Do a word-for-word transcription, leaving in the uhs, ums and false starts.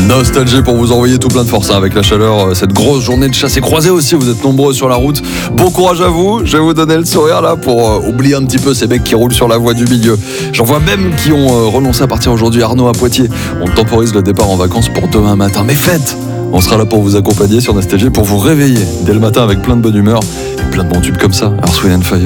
Nostalgie pour vous envoyer tout plein de force hein, avec la chaleur, cette grosse journée de chasse et croisée aussi, vous êtes nombreux sur la route. Bon courage à vous, je vais vous donner le sourire là pour euh, oublier un petit peu ces mecs qui roulent sur la voie du milieu. J'en vois même qui ont euh, renoncé à partir aujourd'hui. Arnaud à Poitiers, on temporise le départ en vacances pour demain matin. Mais faites, on sera là pour vous accompagner sur Nostalgie, pour vous réveiller dès le matin avec plein de bonne humeur et plein de bons tubes comme ça. Earth, Wind and Fire.